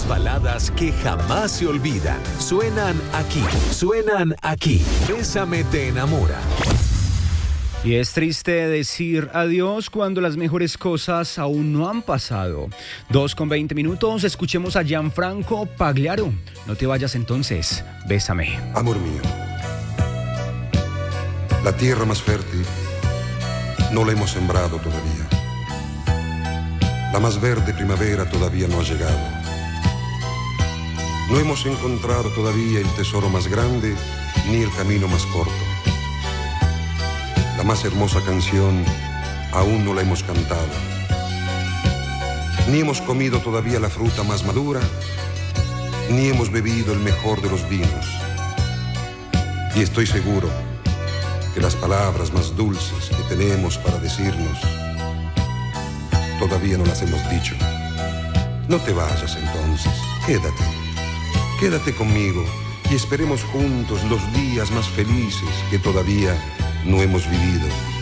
Las baladas que jamás se olvidan suenan aquí. Bésame te enamora. Y es triste decir adiós cuando las mejores cosas aún no han pasado. 2:20, escuchemos a Gianfranco Pagliaro. No te vayas entonces, bésame. Amor mío, la tierra más fértil no la hemos sembrado todavía. La más verde primavera todavía no ha llegado. No hemos encontrado todavía el tesoro más grande ni el camino más corto. La más hermosa canción aún no la hemos cantado. Ni hemos comido todavía la fruta más madura, ni hemos bebido el mejor de los vinos. Y estoy seguro que las palabras más dulces que tenemos para decirnos todavía no las hemos dicho. No te vayas entonces, quédate conmigo y esperemos juntos los días más felices que todavía no hemos vivido.